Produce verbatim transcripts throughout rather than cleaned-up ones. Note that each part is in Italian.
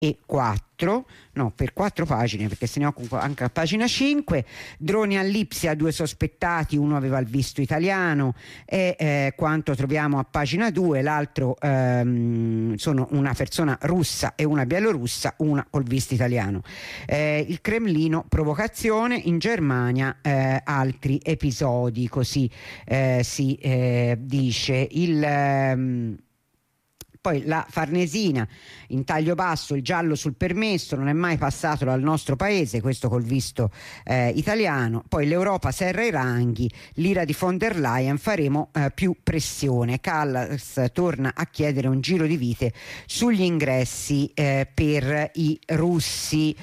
e quattro, no, per quattro pagine, perché se ne occupa anche a pagina cinque. Droni all'Ipsia, due sospettati, uno aveva il visto italiano, e eh, quanto troviamo a pagina due, l'altro ehm, sono una persona russa e una bielorussa, una col visto italiano. Eh, il Cremlino, provocazione, in Germania eh, altri episodi, così eh, si eh, dice. Il ehm, Poi la Farnesina, in taglio basso, il giallo sul permesso, non è mai passato dal nostro paese, questo col visto eh, italiano. Poi l'Europa serra i ranghi, l'ira di von der Leyen, faremo eh, più pressione. Callas torna a chiedere un giro di vite sugli ingressi eh, per i russi.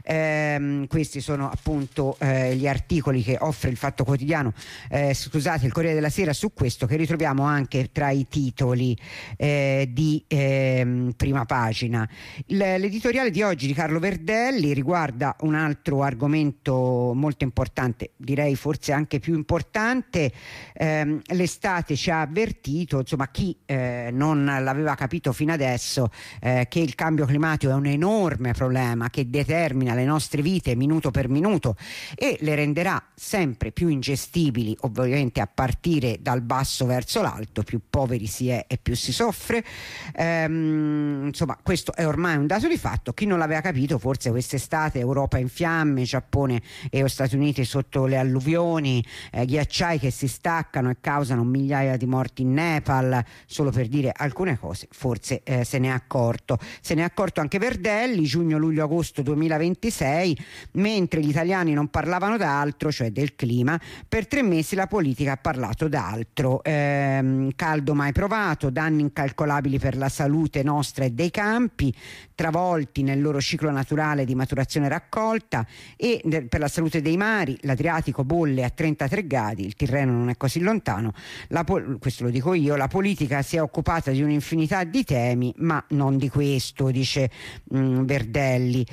Eh, questi sono appunto eh, gli articoli che offre il Fatto Quotidiano, eh, scusate, il Corriere della Sera su questo, che ritroviamo anche tra i titoli eh, di Eh, prima pagina. L'editoriale di oggi di Carlo Verdelli riguarda un altro argomento molto importante, direi forse anche più importante. Eh, l'estate ci ha avvertito, insomma, chi eh, non l'aveva capito fino adesso, eh, che il cambio climatico è un enorme problema che determina le nostre vite minuto per minuto e le renderà sempre più ingestibili, ovviamente a partire dal basso verso l'alto. Più poveri si è e più si soffre. Ehm, insomma, questo è ormai un dato di fatto. Chi non l'aveva capito, forse quest'estate Europa in fiamme, Giappone e Stati Uniti sotto le alluvioni, eh, ghiacciai che si staccano e causano migliaia di morti in Nepal, solo per dire alcune cose, forse eh, se ne è accorto. Se ne è accorto anche Verdelli, giugno, luglio, agosto duemilaventisei, mentre gli italiani non parlavano d'altro, cioè del clima, per tre mesi la politica ha parlato d'altro. Ehm, caldo mai provato, danni incalcolabili per la salute nostra e dei campi, travolti nel loro ciclo naturale di maturazione e raccolta, e per la salute dei mari, l'Adriatico bolle a trentatré gradi, il Tirreno non è così lontano. La pol- questo lo dico io, la politica si è occupata di un'infinità di temi, ma non di questo, dice mh, Verdelli.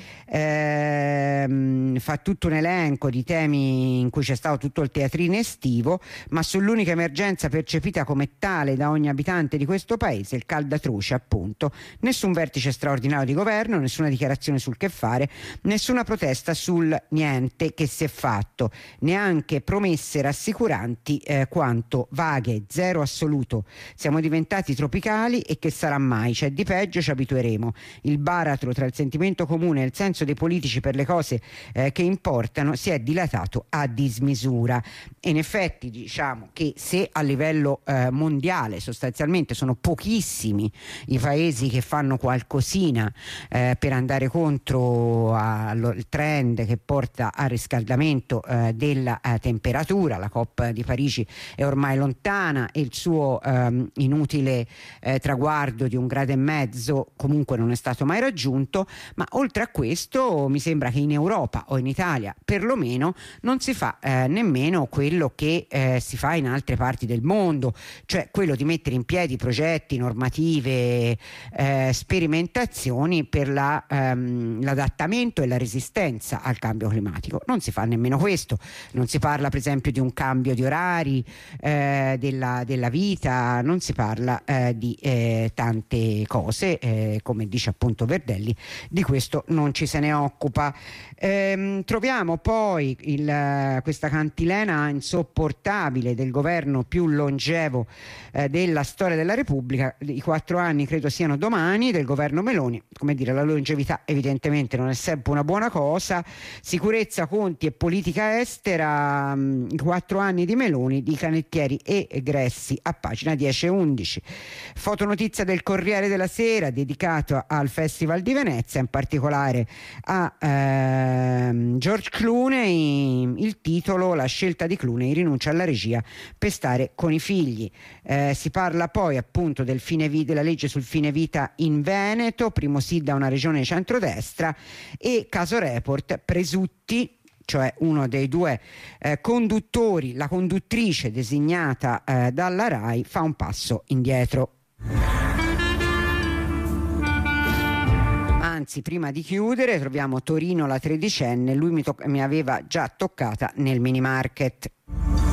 Ehm, fa tutto un elenco di temi in cui c'è stato tutto il teatrino estivo, ma sull'unica emergenza percepita come tale da ogni abitante di questo paese, il caldo atroce, appunto, nessun vertice straordinario di governo, nessuna dichiarazione sul che fare, nessuna protesta sul niente che si è fatto, neanche promesse rassicuranti eh, quanto vaghe, zero assoluto. Siamo diventati tropicali e che sarà mai? C'è di peggio, ci abitueremo. Il baratro tra il sentimento comune e il senso dei politici per le cose eh, che importano si è dilatato a dismisura. E in effetti diciamo che se a livello eh, mondiale sostanzialmente sono pochissimi i paesi che fanno qualcosina eh, per andare contro al trend che porta al riscaldamento eh, della eh, temperatura, la COP di Parigi è ormai lontana e il suo ehm, inutile eh, traguardo di un grado e mezzo comunque non è stato mai raggiunto. Ma oltre a questo mi sembra che in Europa o in Italia perlomeno non si fa eh, nemmeno quello che eh, si fa in altre parti del mondo, cioè quello di mettere in piedi progetti, normative, eh, sperimentazioni per la, ehm, l'adattamento e la resistenza al cambio climatico. Non si fa nemmeno questo, non si parla per esempio di un cambio di orari eh, della, della vita, non si parla eh, di eh, tante cose, eh, come dice appunto Verdelli, di questo non ci se ne occupa. Ehm, troviamo poi il, questa cantilena insopportabile del governo più longevo eh, della storia della Repubblica. I quattro anni credo siano domani del governo Meloni. Come dire, la longevità evidentemente non è sempre una buona cosa. Sicurezza, conti e politica estera, mh, i quattro anni di Meloni, di Canettieri e Gressi a pagina dieci e undici. Fotonotizia del Corriere della Sera dedicato al Festival di Venezia, in particolare a ehm, George Clooney. Il titolo: la scelta di Clooney, rinuncia alla regia per stare con i figli. Eh, si parla poi appunto del fine vita, della legge sul fine vita in Veneto, primo sì da una regione di centrodestra, e caso Report, Presutti, cioè uno dei due eh, conduttori, la conduttrice designata eh, dalla RAI, fa un passo indietro. Anzi, prima di chiudere troviamo Torino, la tredicenne, lui mi, to- mi aveva già toccata nel mini market.